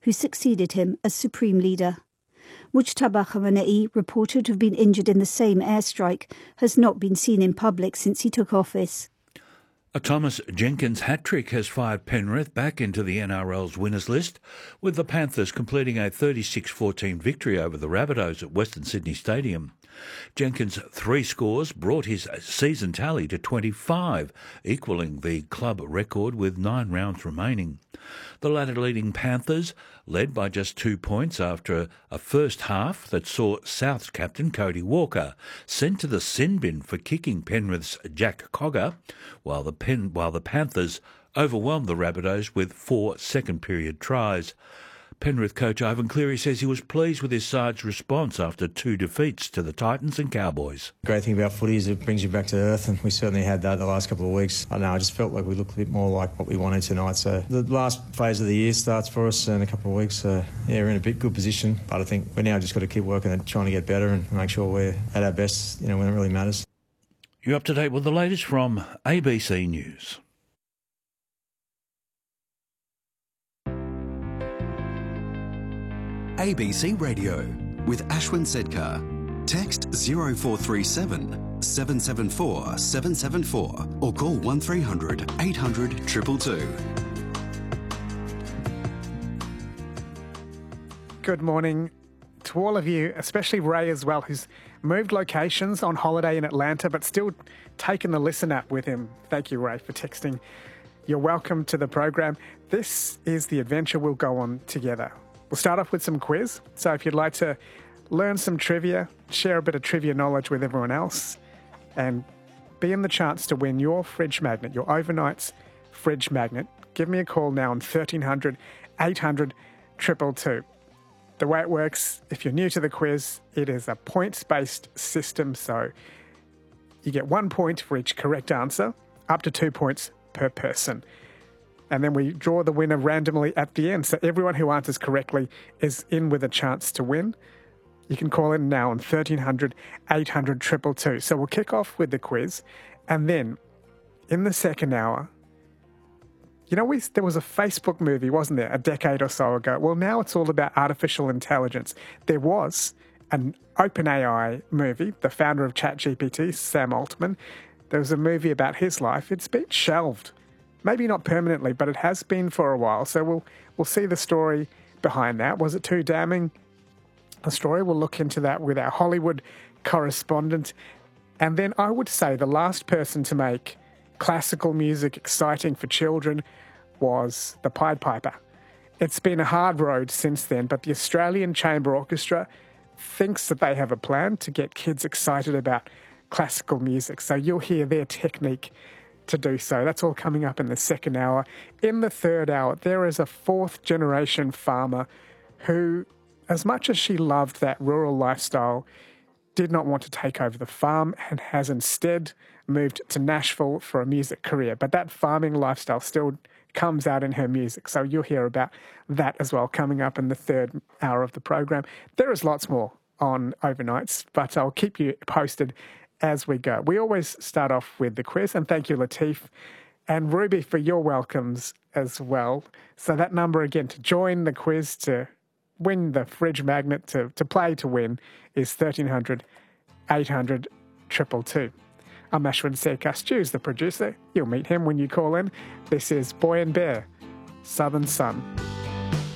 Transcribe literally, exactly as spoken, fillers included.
who succeeded him as Supreme Leader. Mujtaba Khamenei, reported to have been injured in the same airstrike, has not been seen in public since he took office. A Thomas Jenkins hat-trick has fired Penrith back into the N R L's winners list, with the Panthers completing a thirty-six fourteen victory over the Rabbitohs at Western Sydney Stadium. Jenkins' three scores brought his season tally to twenty-five, equalling the club record with nine rounds remaining. The ladder-leading Panthers, led by just two points after a first half that saw South's captain Cody Walker sent to the sin bin for kicking Penrith's Jack Cogger, while the, Pen, while the Panthers overwhelmed the Rabbitohs with four second-period tries. Penrith coach Ivan Cleary says he was pleased with his side's response after two defeats to the Titans and Cowboys. The great thing about footy is it brings you back to earth, and we certainly had that the last couple of weeks. I don't know, I just felt like we looked a bit more like what we wanted tonight. So the last phase of the year starts for us in a couple of weeks. So yeah, we're in a bit good position, but I think we're now just got to keep working at trying to get better and make sure we're at our best, you know, when it really matters. You're up to date with the latest from A B C News. A B C Radio with Ashwin Sedkar. Text zero four three seven, seven seven four, seven seven four or call one three hundred, eight hundred, two two two. Good morning to all of you, especially Ray as well, who's moved locations on holiday in Atlanta but still taken the Listen app with him. Thank you, Ray, for texting. You're welcome to the program. This is the adventure we'll go on together. We'll start off with some quiz. So if you'd like to learn some trivia, share a bit of trivia knowledge with everyone else, and be in the chance to win your fridge magnet, your overnight's fridge magnet, give me a call now on thirteen hundred, eight hundred, two two two. The way it works, if you're new to the quiz, it is a points-based system. So you get one point for each correct answer, up to two points per person. And then we draw the winner randomly at the end. So everyone who answers correctly is in with a chance to win. You can call in now on thirteen hundred, eight hundred, two two two. So we'll kick off with the quiz. And then in the second hour, you know, we, there was a Facebook movie, wasn't there, a decade or so ago? Well, now it's all about artificial intelligence. There was an OpenAI movie, the founder of ChatGPT, Sam Altman. There was a movie about his life. It's been shelved. Maybe not permanently, but it has been for a while. So we'll we'll see the story behind that. Was it too damning? The story, we'll look into that with our Hollywood correspondent. And then I would say the last person to make classical music exciting for children was the Pied Piper. It's been a hard road since then, but the Australian Chamber Orchestra thinks that they have a plan to get kids excited about classical music. So you'll hear their technique to do so. That's all coming up in the second hour. In the third hour, there is a fourth generation farmer who, as much as she loved that rural lifestyle, did not want to take over the farm and has instead moved to Nashville for a music career. But that farming lifestyle still comes out in her music. So you'll hear about that as well coming up in the third hour of the program. There is lots more on overnights, but I'll keep you posted as we go. We always start off with the quiz, and thank you, Latif and Ruby, for your welcomes as well. So that number again to join the quiz, to win the fridge magnet, to, to play to win, is thirteen hundred, eight hundred, two two two. I'm Ashwin Sedkar. Stu's the producer. You'll meet him when you call in. This is Boy and Bear, Southern Sun.